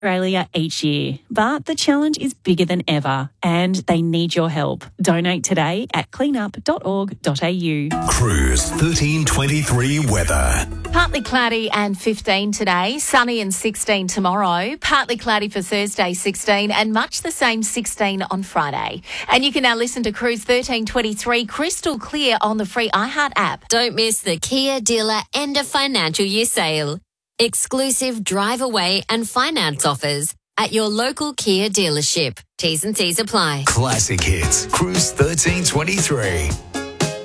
Australia each year, but the challenge is bigger than ever and they need your help. Donate today at cleanup.org.au. Cruise 1323 weather. Partly cloudy and 15 today, sunny and 16 tomorrow, partly cloudy for Thursday 16 and much the same 16 on Friday. And you can now listen to Cruise 1323 crystal clear on the free iHeart app. Don't miss the Kia dealer end of financial year sale. Exclusive drive away and finance offers at your local Kia dealership. T's and C's apply. Classic hits. Cruise 1323.